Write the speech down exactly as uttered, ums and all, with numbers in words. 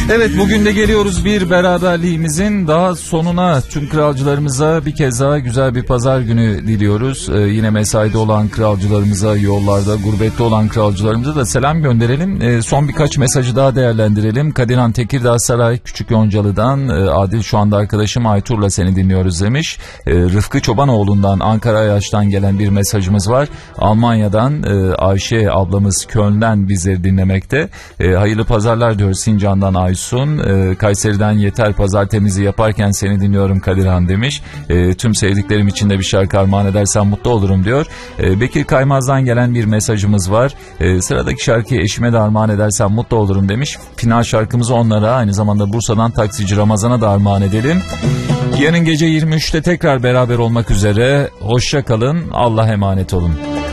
Evet, bugün de geliyoruz bir beraberliğimizin daha sonuna. Tüm kralcılarımıza bir kez daha güzel bir pazar günü diliyoruz. Ee, yine mesaide olan kralcılarımıza, yollarda, gurbette olan kralcılarımıza da selam gönderelim. Ee, son birkaç mesajı daha değerlendirelim. Kadirhan Tekirdağ Saray Küçük Yoncalı'dan e, Adil, şu anda arkadaşım Aytur'la seni dinliyoruz demiş. E, Rıfkı Çobanoğlu'ndan, Ankara Ayaş'tan gelen bir mesajımız var. Almanya'dan e, Ayşe ablamız Köln'den bizleri dinlemekte. E, hayırlı pazarlar diyor Sincan'dan Aysun. E, Kayseri'den yeter pazar temizi yaparken seni dinliyorum Kadirhan demiş. E, tüm sevdiklerim için de bir şarkı armağan edersen mutlu olurum diyor. E, Bekir Kaymaz'dan gelen bir mesajımız var. E, sıradaki şarkıyı eşime de armağan edersen mutlu olurum demiş. Final şarkımızı onlara, aynı zamanda Bursa'dan taksici Ramazan'a da armağan edelim. Yarın gece yirmi üçte tekrar beraber olmak üzere. Hoşça kalın, Allah'a emanet olun.